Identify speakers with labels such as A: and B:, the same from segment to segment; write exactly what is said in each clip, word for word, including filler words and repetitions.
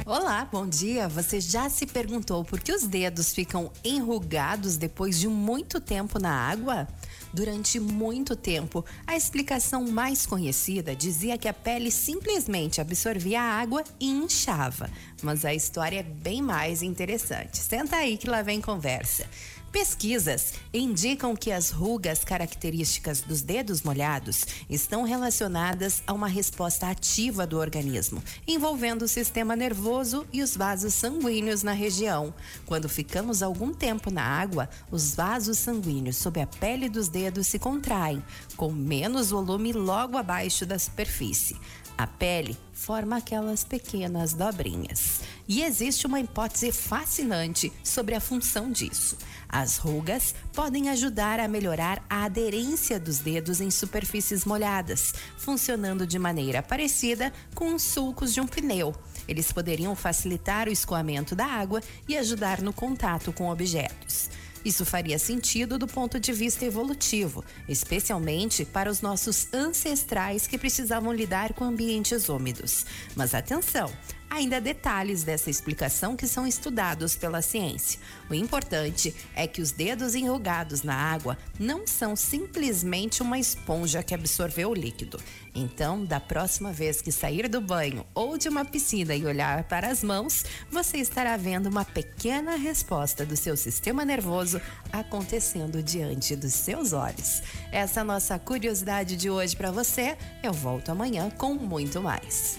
A: Olá, bom dia. Você já se perguntou por que os dedos ficam enrugados depois de muito tempo na água? Durante muito tempo, a explicação mais conhecida dizia que a pele simplesmente absorvia a água e inchava. Mas a história é bem mais interessante. Senta aí que lá vem conversa. Pesquisas indicam que as rugas características dos dedos molhados estão relacionadas a uma resposta ativa do organismo, envolvendo o sistema nervoso e os vasos sanguíneos na região. Quando ficamos algum tempo na água, os vasos sanguíneos sob a pele dos dedos se contraem, com menos volume logo abaixo da superfície. A pele forma aquelas pequenas dobrinhas. E existe uma hipótese fascinante sobre a função disso. As rugas podem ajudar a melhorar a aderência dos dedos em superfícies molhadas, funcionando de maneira parecida com os sulcos de um pneu. Eles poderiam facilitar o escoamento da água e ajudar no contato com objetos. Isso faria sentido do ponto de vista evolutivo, especialmente para os nossos ancestrais que precisavam lidar com ambientes úmidos. Mas atenção! Ainda há detalhes dessa explicação que são estudados pela ciência. O importante é que os dedos enrugados na água não são simplesmente uma esponja que absorveu o líquido. Então, da próxima vez que sair do banho ou de uma piscina e olhar para as mãos, você estará vendo uma pequena resposta do seu sistema nervoso acontecendo diante dos seus olhos. Essa é a nossa curiosidade de hoje para você. Eu volto amanhã com muito mais.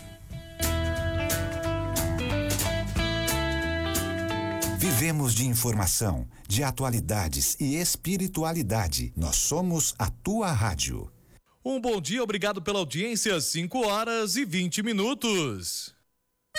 B: Vivemos de informação, de atualidades e espiritualidade. Nós somos a tua rádio.
C: Um bom dia, obrigado pela audiência, cinco horas e vinte minutos.